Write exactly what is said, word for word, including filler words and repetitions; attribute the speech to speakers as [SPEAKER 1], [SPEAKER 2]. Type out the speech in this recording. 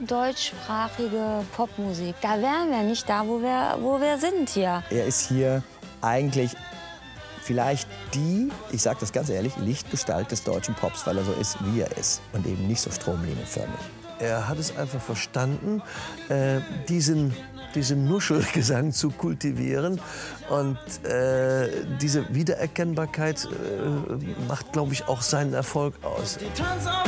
[SPEAKER 1] deutschsprachige Popmusik. Da wären wir nicht da, wo wir, wo wir sind hier.
[SPEAKER 2] Er ist hier eigentlich vielleicht die, ich sage das ganz ehrlich, Lichtgestalt des deutschen Pops, weil er so ist, wie er ist und eben nicht so stromlinienförmig.
[SPEAKER 3] Er hat es einfach verstanden, äh, diesen, diesen Nuschelgesang zu kultivieren. Und äh, diese Wiedererkennbarkeit äh, macht, glaube ich, auch seinen Erfolg aus.